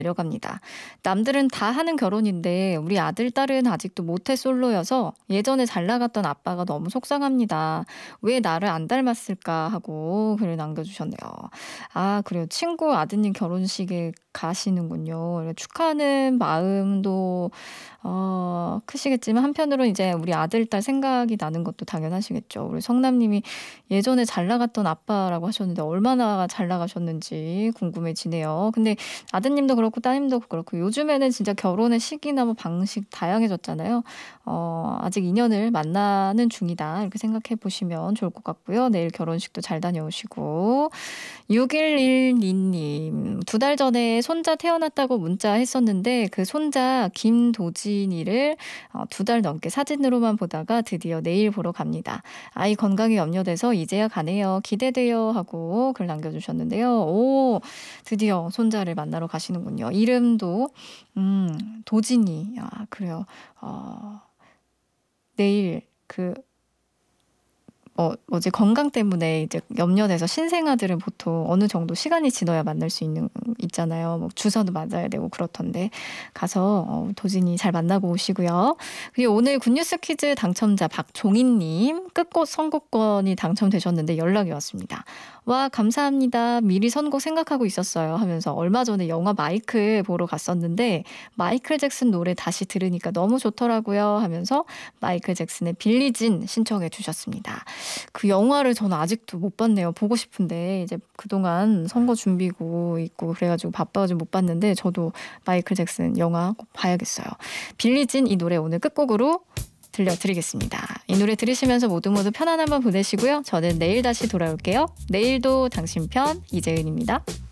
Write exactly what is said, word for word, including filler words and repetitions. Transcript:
내려갑니다. 남들은 다 하는 결혼인데 우리 아들, 딸은 아직도 모태솔로여서 예전에 잘 나갔던 아빠가 너무 속상합니다. 왜 나를 안 닮았을까 하고 글을 남겨주셨네요. 아, 그래요. 친구 아드님 결혼식에 가시는군요. 축하하는 마음도 어, 크시겠지만 한편으로는 이제 우리 아들, 딸 생각이 나는 것도 당연하시겠죠. 우리 성남님이 예전에 잘 나갔던 아빠라고 하셨는데 얼마나 잘 나가셨는지 궁금해지네요. 근데 아드님도 그렇고 따님도 그렇고 요즘에는 진짜 결혼의 시기나 뭐 방식 다양해졌잖아요. 어, 아직 인연을 만나는 중이다 이렇게 생각해 보시면 좋을 것 같고요. 내일 결혼식도 잘 다녀오시고. 육일일이 님, 두 달 전에 손자 태어났다고 문자 했었는데 그 손자 김도진이를 어, 두 달 넘게 사진으로만 보다가 드디어 내일 보러 갑니다. 아이 건강이 염려돼서 이제야 가네요. 기대돼요 하고 글 남겨주셨는데요. 오, 드디어 손자를 만나러 가시는군요. 이름도 음, 도진이. 아, 그래요. 어, 내일 그 어, 뭐지, 건강 때문에 이제 염려돼서 신생아들은 보통 어느 정도 시간이 지나야 만날 수 있는, 있잖아요. 뭐 주사도 맞아야 되고 그렇던데. 가서, 어, 도진이 잘 만나고 오시고요. 그리고 오늘 굿뉴스 퀴즈 당첨자 박종인님, 끝곡 선곡권이 당첨되셨는데 연락이 왔습니다. 와, 감사합니다. 미리 선곡 생각하고 있었어요. 하면서 얼마 전에 영화 마이클 보러 갔었는데, 마이클 잭슨 노래 다시 들으니까 너무 좋더라고요. 하면서 마이클 잭슨의 빌리진 신청해 주셨습니다. 그 영화를 저는 아직도 못 봤네요. 보고 싶은데 이제 그동안 선거 준비고 있고 그래가지고 바빠가지고 못 봤는데 저도 마이클 잭슨 영화 꼭 봐야겠어요. 빌리진 이 노래 오늘 끝곡으로 들려드리겠습니다. 이 노래 들으시면서 모두 모두 편안한 밤 보내시고요. 저는 내일 다시 돌아올게요. 내일도 당신 편 이재은입니다.